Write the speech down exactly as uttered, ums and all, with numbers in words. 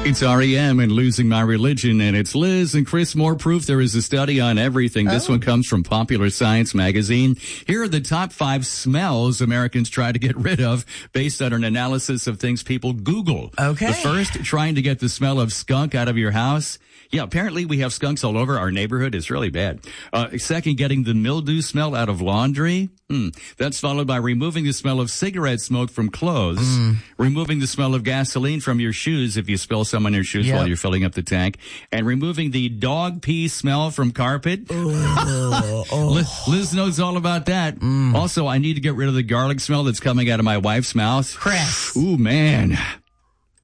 It's R E M and Losing My Religion, and it's Liz and Chris. More proof there is a study on everything. This Oh. one comes from Popular Science magazine. Here are the top five smells Americans try to get rid of based on an analysis of things people Google. Okay. The first, trying to get the smell of skunk out of your house. Yeah, apparently we have skunks all over our neighborhood. It's really bad. Uh, second, getting the mildew smell out of laundry. Hmm. That's followed by removing the smell of cigarette smoke from clothes, mm. removing the smell of gasoline from your shoes if you spill some on your shoes Yep. while you're filling up the tank, and removing the dog pee smell from carpet. Oh, oh. Liz, Liz knows all about that. Mm. Also, I need to get rid of the garlic smell that's coming out of my wife's mouth. Chris. Ooh, man.